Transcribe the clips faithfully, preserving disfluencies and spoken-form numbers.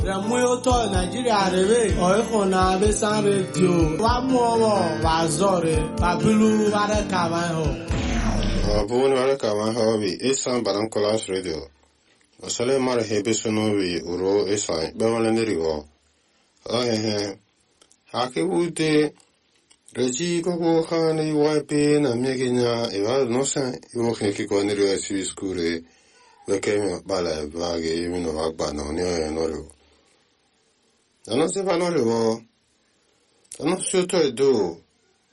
Ramuyoto Nigeria rebe oikona besan radio wa muowo wa zore babilu ware kawan ho abun ware kawan ho bi isan baran kolas radio asale mare hebe sono bi uro isan bawale ndiriwo ahe he hake bude reji gogo khani wape na megenya ewa nosa yo kheki ko ndiriwo sibi skure lekeme bala bage yimino agba no ne no non si fanno le vo non si to edo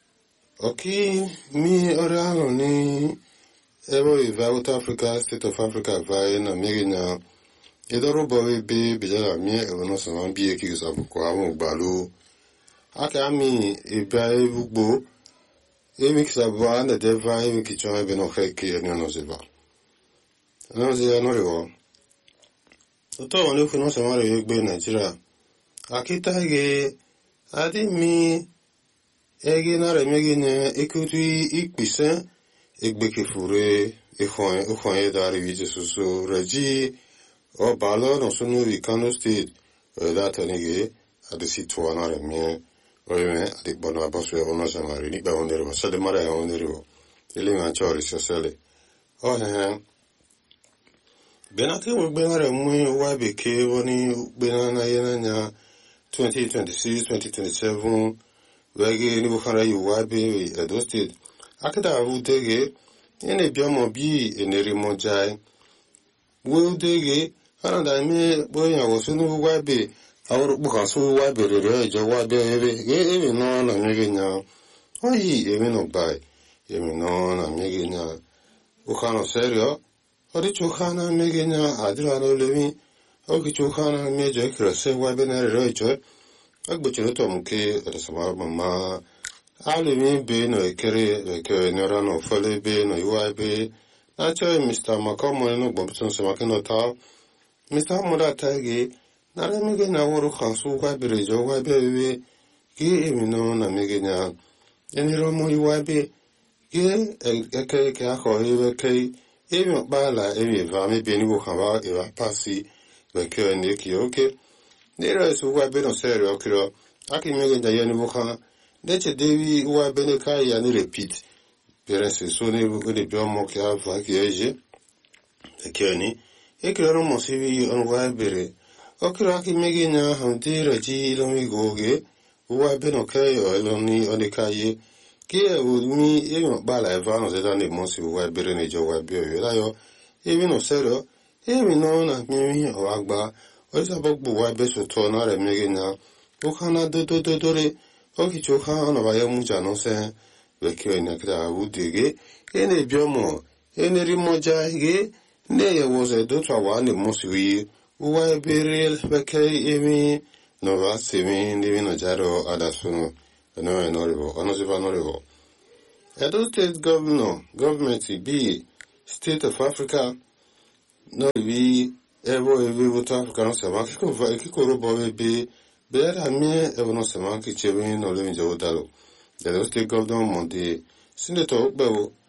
ok mi orano ni evo i South Africa State of Africa vai na mirina e do robo be be la mi e no so man bi e ki so ko awon gbalu aka mi e ba e bugbo e mi ki sa ba na de vai mi ki cho be no khe ki e no se va non si no le vo to on le fu no so ma le gbe Nigeria akita ge adi mi ege na re mege ne ekutu ikpise egbekefure ehon ehon e dari vite susu reji o balo no sunu ri Kano State da tanige adi sitwa na re mi o me adi bono abasu e ono samari ni ba onero sale mare e onero ele ma chori sosele o he benati wo benare mu wa beke woni benana yenanya twenty twenty-six, twenty twenty-seven, wege ni bukhara yuwabe Edo State. Akita avudege, ene biomo bi eneri monjai. Wudege, ananda me boya wasunu wabe, awru bukhasu wabe rere jo wabe ebe, ge ebe no na mege nya. Oyi ebe no bai, ebe no na mege nya. Bukhano serio, ori chukhana mege nya adira no levi. Oki chukhana meje krase wabe na rejo agbochiro to mke resama mama alimi be no ekere ke nora no fole be no yuabe na cho Mister Makomo no gbobson se makino ta Mister Moda tagi na re mege na woru khasu kwa be rejo wabe be ki emino na mege nya eniro mo yuabe ke eke ke akho ebe ke emi bala emi va me be ni bo khawa e va pasi que ne ki oke nera su wa beno serio kiro aki mege da yani boka de che devi wa bene kai ya ni repeat per se so ne bu ne bio mo ki ava ki eje e ke ni e kiro mo si vi on wa bere o kiro aki mege na han de reji lo mi goge wa beno kai o lo ni o de kai ki e u mi e mo bala e va no se da ne mo si wa bere ne jo wa bio yo la yo e vi no serio emi no na mi o agba o sa bogbu wa be so to na re mege na o kana do do do do re o ki cho kha na ba ya mu ja no se we ke na kra u de ge ene biomo ene ri mo ja ge ne ye wo se do twa wa ne mo si wi wa be re we ke emi no va se mi ni no ja ro ada sunu no no re bo ono se ba no re bo Edo State governor government be State of Africa no vi evo evo vota africano sama kiko va kiko robo be bera mi evo no sama ki chebe no le nje odalo the state government monte sineto bewo